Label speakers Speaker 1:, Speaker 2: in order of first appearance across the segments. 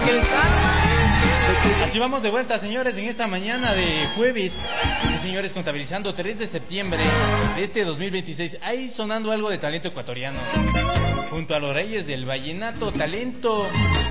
Speaker 1: Así vamos de vuelta, señores, en esta mañana de jueves. Sí, señores, contabilizando 3 de septiembre de este 2026. Ahí sonando algo de talento ecuatoriano. Junto a los reyes del vallenato, talento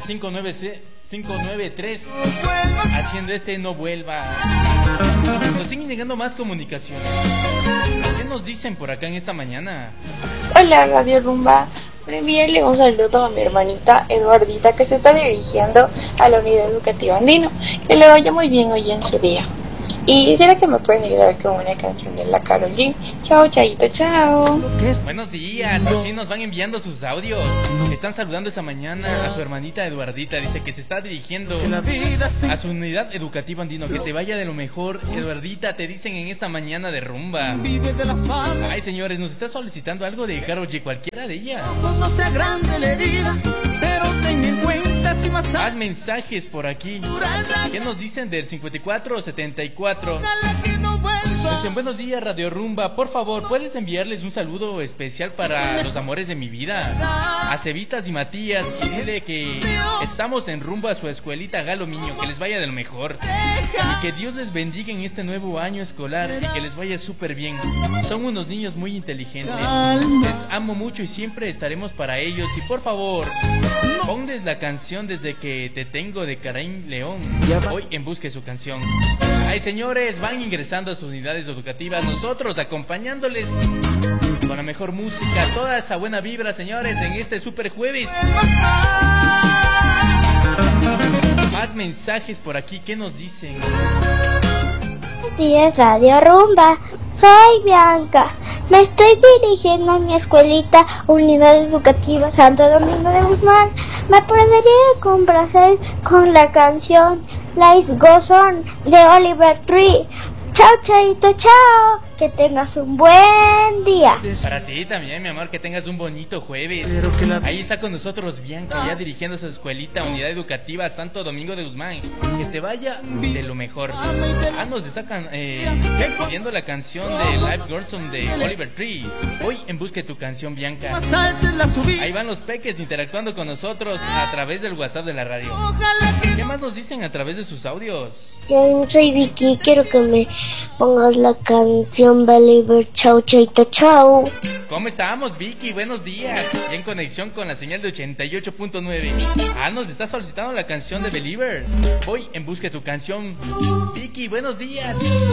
Speaker 1: 593, haciendo este No Vuelva. Nos siguen llegando más comunicaciones. ¿Qué nos dicen por acá en esta mañana?
Speaker 2: Hola, Radio Rumba. Envíale un saludo a mi hermanita Eduardita, que se está dirigiendo a la unidad educativa Andino. Que le vaya muy bien hoy en su día. Y ¿será que me puedes ayudar con una canción de la Karol G? Chao, chaito, chao.
Speaker 1: Buenos días, así nos van enviando sus audios. Están saludando esta mañana a su hermanita Eduardita. Dice que se está dirigiendo a su unidad educativa Andino. Que te vaya de lo mejor, Eduardita, te dicen en esta mañana de rumba. Ay, señores, nos está solicitando algo de Karol G, cualquiera de ellas.
Speaker 3: No sea grande la herida, pero ten en cuenta si más
Speaker 1: Más mensajes por aquí. ¿Qué nos dicen del 5474? Dicen, buenos días, Radio Rumba. Por favor, ¿puedes enviarles un saludo especial para los amores de mi vida? A Cevitas y Matías, y dile que estamos en rumbo a su escuelita Galo Miño. Que les vaya de lo mejor y que Dios les bendiga en este nuevo año escolar y que les vaya súper bien. Son unos niños muy inteligentes. Les amo mucho y siempre estaremos para ellos. Y por favor, ponles la canción Desde que te tengo de Caín León. Hoy en busca de su canción. Ay, señores, van ingresando a sus unidades educativas, nosotros acompañándoles con la mejor música, toda esa buena vibra, señores, en este super jueves. Más mensajes por aquí, ¿qué nos dicen?
Speaker 4: Buenos días, Radio Rumba. Soy Bianca. Me estoy dirigiendo a mi escuelita Unidad Educativa Santo Domingo de Guzmán. ¿Me podría complacer con la canción Life Goes On de Oliver Tree? Chao, chaito, chao. Que tengas un buen día.
Speaker 1: Para ti también, mi amor, que tengas un bonito jueves. Ahí está con nosotros Bianca, ya dirigiendo su escuelita Unidad Educativa Santo Domingo de Guzmán. Que te vaya de lo mejor. Nos está pidiendo la canción de Life Goes On de Oliver Tree. Hoy en busca de tu canción, Bianca. Ahí van los peques interactuando con nosotros a través del WhatsApp de la radio. ¿Qué más nos dicen a través de sus audios?
Speaker 4: Yo soy Vicky, quiero que me pongas la canción Believer. Chao, chaito, chao.
Speaker 1: ¿Cómo estamos, Vicky? Buenos días. Y en conexión con la señal de 88.9. Nos está solicitando la canción de Believer. Voy en busca de tu canción. Vicky, buenos días.